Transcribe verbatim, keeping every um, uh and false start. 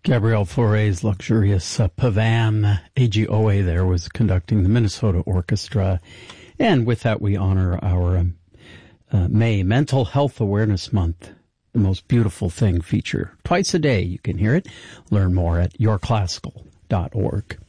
Gabrielle Fauré's luxurious uh, Pavan. A G O A there was conducting the Minnesota Orchestra. And with that, we honor our um, uh, May Mental Health Awareness Month, the Most Beautiful Thing feature. Twice a day you can hear it. Learn more at your classical dot org.